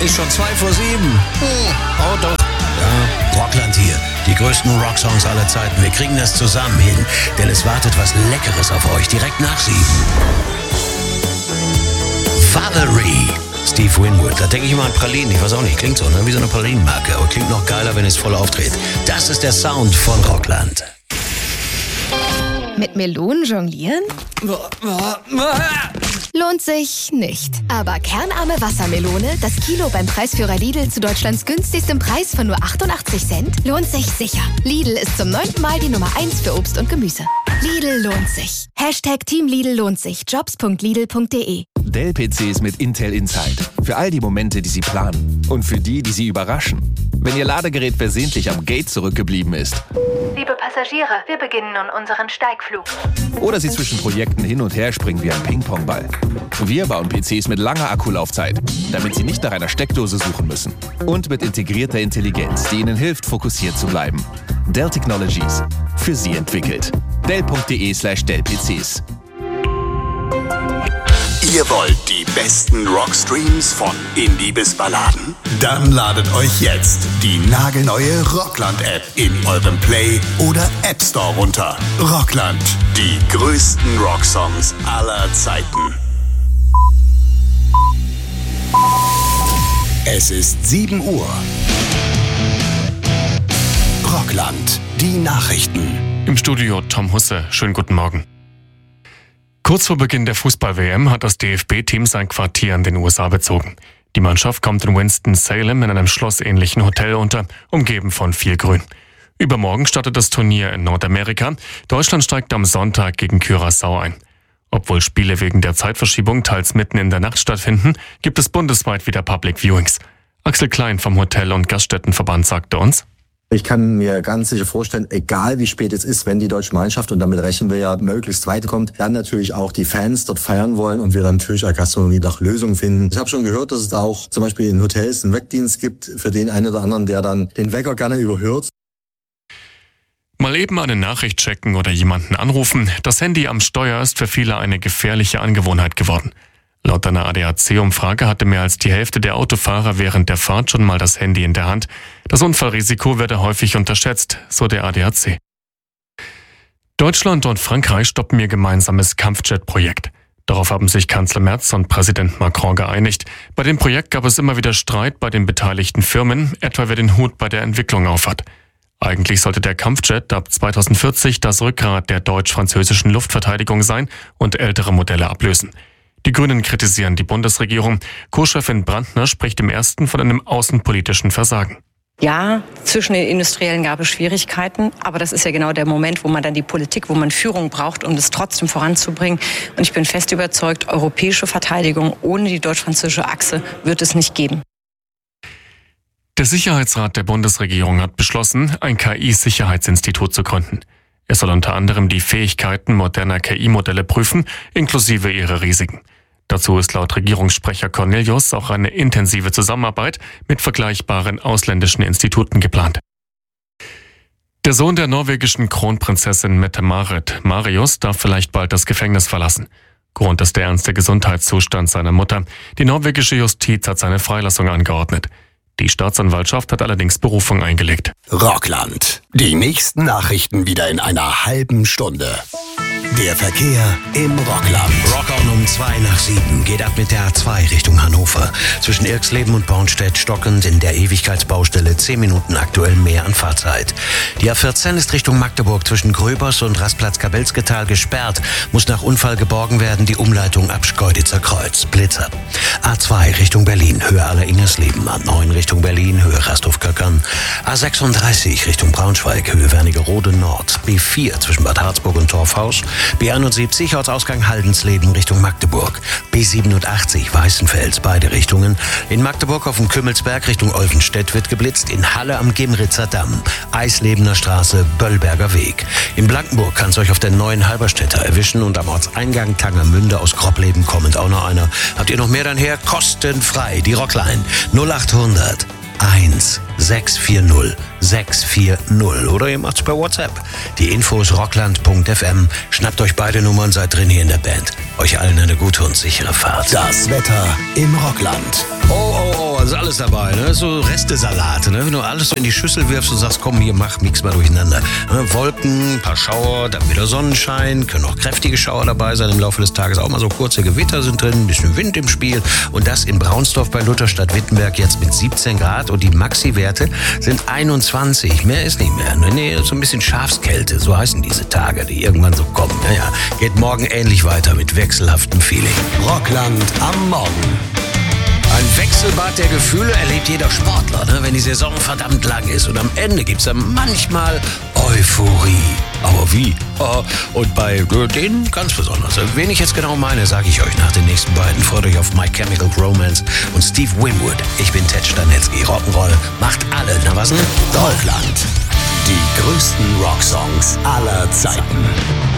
ist schon 6:02. Oh doch. Ja, Rockland hier. Die größten Rocksongs aller Zeiten. Wir kriegen das zusammen hin, denn es wartet was Leckeres auf euch direkt nach 7. Valerie. Steve Winwood. Da denke ich immer an Pralinen. Ich weiß auch nicht, klingt so, ne? Wie so eine Pralinenmarke. Aber klingt noch geiler, wenn es voll auftritt. Das ist der Sound von Rockland. Mit Melonen jonglieren? Lohnt sich nicht. Aber kernarme Wassermelone, das Kilo beim Preisführer Lidl zu Deutschlands günstigstem Preis von nur 88 Cent, lohnt sich sicher. Lidl ist zum 9. Mal die Nummer 1 für Obst und Gemüse. Lidl lohnt sich. #Team Lidl lohnt sich. Jobs.lidl.de. Dell-PCs mit Intel Inside. Für all die Momente, die Sie planen. Und für die Sie überraschen. Wenn Ihr Ladegerät versehentlich am Gate zurückgeblieben ist. Liebe Passagiere, wir beginnen nun unseren Steigflug. Oder Sie zwischen Projekten hin und her springen wie ein Ping-Pong-Ball. Wir bauen PCs mit langer Akkulaufzeit, damit Sie nicht nach einer Steckdose suchen müssen. Und mit integrierter Intelligenz, die Ihnen hilft, fokussiert zu bleiben. Dell Technologies. Für Sie entwickelt. Dell.de/Dell-PCs. Ihr wollt die besten Rockstreams von Indie bis Balladen? Dann ladet euch jetzt die nagelneue Rockland-App in eurem Play- oder App Store runter. Rockland, die größten Rocksongs aller Zeiten. Es ist 7 Uhr. Rockland, die Nachrichten. Im Studio Tom Husse. Schönen guten Morgen. Kurz vor Beginn der Fußball-WM hat das DFB-Team sein Quartier in den USA bezogen. Die Mannschaft kommt in Winston-Salem in einem schlossähnlichen Hotel unter, umgeben von viel Grün. Übermorgen startet das Turnier in Nordamerika. Deutschland steigt am Sonntag gegen Curaçao ein. Obwohl Spiele wegen der Zeitverschiebung teils mitten in der Nacht stattfinden, gibt es bundesweit wieder Public Viewings. Axel Klein vom Hotel- und Gaststättenverband sagte uns: Ich kann mir ganz sicher vorstellen, egal wie spät es ist, wenn die deutsche Mannschaft, und damit rechnen wir ja, möglichst weit kommt, dann natürlich auch die Fans dort feiern wollen und wir dann natürlich als Gastronomie nach Lösungen finden. Ich habe schon gehört, dass es da auch zum Beispiel in Hotels einen Weckdienst gibt für den einen oder anderen, der dann den Wecker gerne überhört. Mal eben eine Nachricht checken oder jemanden anrufen. Das Handy am Steuer ist für viele eine gefährliche Angewohnheit geworden. Laut einer ADAC-Umfrage hatte mehr als die Hälfte der Autofahrer während der Fahrt schon mal das Handy in der Hand. Das Unfallrisiko werde häufig unterschätzt, so der ADAC. Deutschland und Frankreich stoppen ihr gemeinsames Kampfjet-Projekt. Darauf haben sich Kanzler Merz und Präsident Macron geeinigt. Bei dem Projekt gab es immer wieder Streit bei den beteiligten Firmen, etwa wer den Hut bei der Entwicklung aufhat. Eigentlich sollte der Kampfjet ab 2040 das Rückgrat der deutsch-französischen Luftverteidigung sein und ältere Modelle ablösen. Die Grünen kritisieren die Bundesregierung. Co-Chefin Brandner spricht im ersten von einem außenpolitischen Versagen. Ja, zwischen den Industriellen gab es Schwierigkeiten, aber das ist ja genau der Moment, wo man dann die Politik, wo man Führung braucht, um das trotzdem voranzubringen. Und ich bin fest überzeugt, europäische Verteidigung ohne die deutsch-französische Achse wird es nicht geben. Der Sicherheitsrat der Bundesregierung hat beschlossen, ein KI-Sicherheitsinstitut zu gründen. Es soll unter anderem die Fähigkeiten moderner KI-Modelle prüfen, inklusive ihre Risiken. Dazu ist laut Regierungssprecher Cornelius auch eine intensive Zusammenarbeit mit vergleichbaren ausländischen Instituten geplant. Der Sohn der norwegischen Kronprinzessin Mette-Marit, Marius, darf vielleicht bald das Gefängnis verlassen. Grund ist der ernste Gesundheitszustand seiner Mutter. Die norwegische Justiz hat seine Freilassung angeordnet. Die Staatsanwaltschaft hat allerdings Berufung eingelegt. Rockland. Die nächsten Nachrichten wieder in einer halben Stunde. Der Verkehr im Rockland. Rockon um 6:02 geht ab mit der A2 Richtung Hannover. Zwischen Irxleben und Bornstedt stockend in der Ewigkeitsbaustelle 10 Minuten aktuell mehr an Fahrzeit. Die A14 ist Richtung Magdeburg zwischen Gröbers und Rastplatz-Kabelsketal gesperrt. Muss nach Unfall geborgen werden, die Umleitung ab Schkeuditzer Kreuz. Blitzer. A2 Richtung Berlin, Höhe Aller-Ingersleben. A9 Richtung Berlin, Höhe Rasthof-Köckern. A36 Richtung Braunschweig, Höhe Wernigerode Nord. B4 zwischen Bad Harzburg und Torfhaus. B71 Ortsausgang Haldensleben Richtung Magdeburg. B87 Weißenfels, beide Richtungen. In Magdeburg auf dem Kümmelsberg Richtung Olvenstedt wird geblitzt. In Halle am Gemritzer Damm. Eislebener Straße, Böllberger Weg. In Blankenburg kann es euch auf der neuen Halberstädter erwischen und am Ortseingang Tangermünde aus Grobbleben kommend auch noch einer. Habt ihr noch mehr dann her? Kostenfrei. Die Rockline 0800 1640 640 oder ihr macht's per WhatsApp. Die Infos rockland.fm. Schnappt euch beide Nummern, seid drin hier in der Band. Euch allen eine gute und sichere Fahrt. Das Wetter im Rockland. Oh, ist alles dabei, ne? So Restesalate, ne? Wenn du alles so in die Schüssel wirfst und sagst, komm hier, mix mal durcheinander. Ne? Wolken, ein paar Schauer, dann wieder Sonnenschein, können auch kräftige Schauer dabei sein im Laufe des Tages, auch mal so kurze Gewitter sind drin, ein bisschen Wind im Spiel und das in Braunsdorf bei Lutherstadt-Wittenberg jetzt mit 17 Grad und die Maxi-Werte sind 21, mehr ist nicht mehr. Nee, so ein bisschen Schafskälte, so heißen diese Tage, die irgendwann so kommen. Naja, geht morgen ähnlich weiter mit wechselhaftem Feeling. Rockland am Morgen. Ein Wechselbad der Gefühle erlebt jeder Sportler, ne? Wenn die Saison verdammt lang ist. Und am Ende gibt's dann manchmal Euphorie. Aber wie? Oh, und bei denen ganz besonders. Wen ich jetzt genau meine, sage ich euch nach den nächsten beiden. Freut euch auf My Chemical Romance und Steve Winwood. Ich bin Ted Stanetzky. Rock'n'Roll macht alle. Na was denn? Rockland. Die größten Rocksongs aller Zeiten.